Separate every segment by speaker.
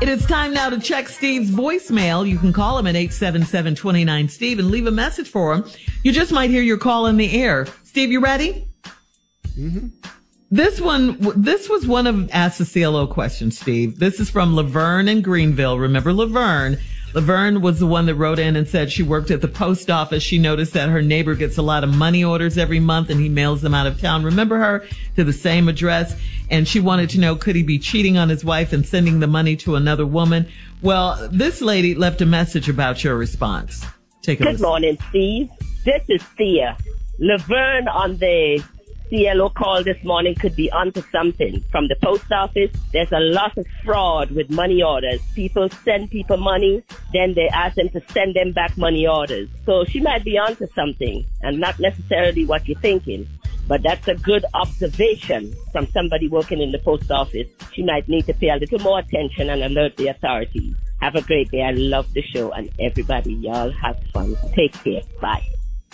Speaker 1: It is time now to check Steve's voicemail. You can call him at 877-29-STEVE and leave a message for him. You just might hear your call in the air. Steve, you ready?
Speaker 2: Mm-hmm.
Speaker 1: This was one of Ask the CLO questions, Steve. This is from Laverne in Greenville. Remember Laverne? Laverne was the one that wrote in and said she worked at the post office. She noticed that her neighbor gets a lot of money orders every month and he mails them out of town. Remember her? To the same address. And she wanted to know, could he be cheating on his wife and sending the money to another woman? Well, this lady left a message about your response. Take a listen.
Speaker 3: Good morning, Steve. This is Thea. Laverne on the CLO call this morning could be onto something. From the post office, there's a lot of fraud with money orders. People send people money, then they ask them to send them back money orders. So she might be onto something, and not necessarily what you're thinking. But that's a good observation from somebody working in the post office. She might need to pay a little more attention and alert the authorities. Have a great day. I love the show, and everybody, y'all have fun. Take care. Bye.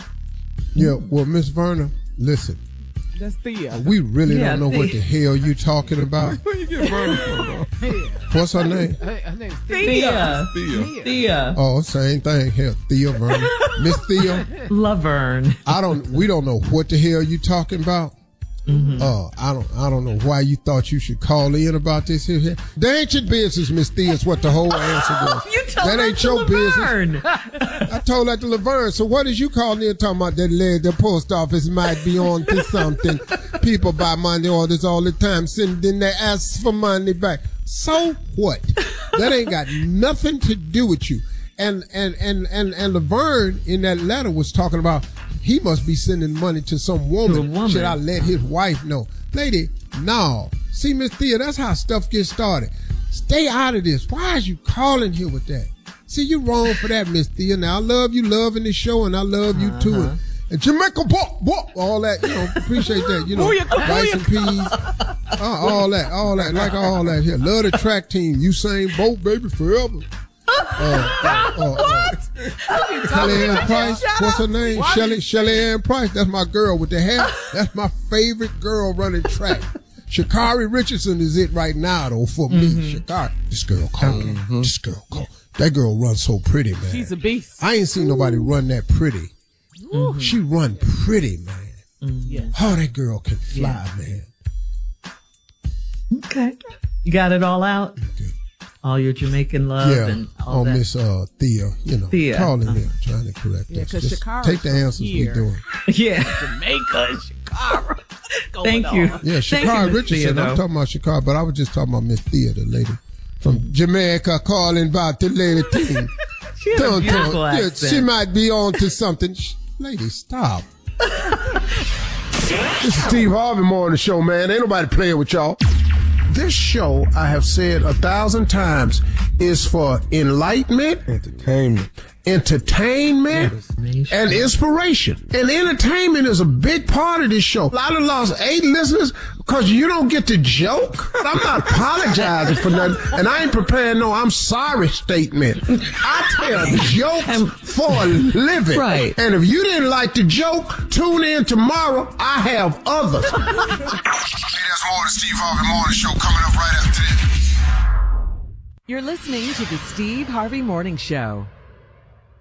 Speaker 2: Yeah, well, Miss Verna, listen.
Speaker 4: That's Thea.
Speaker 2: We really don't know what the hell you talking about.
Speaker 4: Where you get Verna from?
Speaker 2: What's her name?
Speaker 4: Her name's
Speaker 1: Thea. Thea.
Speaker 2: Oh, same thing. Hell, Thea Verna. Miss Thea.
Speaker 1: Laverne.
Speaker 2: We don't know what the hell you talking about. Mm-hmm. I don't know why you thought you should call in about this here. That ain't your business, Miss Thea, is what the whole answer was.
Speaker 1: You told
Speaker 2: that ain't your business. I told that to Laverne. So what is you calling in talking about that lady, the post office might be on to something. People buy money orders all the time, then they ask for money back. So what? That ain't got nothing to do with you. And Laverne in that letter was talking about he must be sending money to some woman. Should I let his wife know? Lady, no. See, Miss Thea, that's how stuff gets started. Stay out of this. Why is you calling here with that? See, you wrong for that, Miss Thea. Now, I love you loving the show, and I love you too. And Jamaica, all that, appreciate that, rice and peas, all that, like all that here. Love the track team. Usain Bolt, baby, forever. Shelly Ann Price, what's her name? Shelly Ann Price, that's my girl with the hair. That's my favorite girl running track. Sha'Carri Richardson is it right now, though, for me. Sha'Carri. This girl cold. This girl cold. That girl runs so pretty, man.
Speaker 4: She's a beast.
Speaker 2: I ain't seen nobody run that pretty. She run pretty, man.
Speaker 4: Yes.
Speaker 2: Oh, that girl can fly, man.
Speaker 1: Okay. You got it all out?
Speaker 2: Okay.
Speaker 1: All your Jamaican love and all that.
Speaker 2: Miss Thea, Thea. Calling there, trying to correct us.
Speaker 4: Because Sha'Carri
Speaker 2: take the answers
Speaker 4: here.
Speaker 2: we doing.
Speaker 1: Yeah.
Speaker 4: Jamaica, Sha'Carri.
Speaker 1: Thank you.
Speaker 2: Yeah, Sha'Carri Richardson.
Speaker 1: Thea,
Speaker 2: I'm talking about Sha'Carri, but I was just talking about Miss Thea, the lady from Jamaica, calling about the lady team.
Speaker 1: She has a beautiful accent.
Speaker 2: Yeah, she might be on to something. Lady, stop. This is Steve Harvey Morning Show, man. Ain't nobody playing with y'all. This show, I have said 1,000 times, is for enlightenment, entertainment, and inspiration. And entertainment is a big part of this show. I done lost 8 listeners because you don't get the joke. I'm not apologizing for nothing, and I ain't preparing no I'm sorry statement. I tell jokes for a living.
Speaker 1: Right.
Speaker 2: And if you didn't like the joke, tune in tomorrow. I have others. Hey, there's more of the Steve Harvey Morning Show coming up right after this.
Speaker 5: You're listening to the Steve Harvey Morning Show.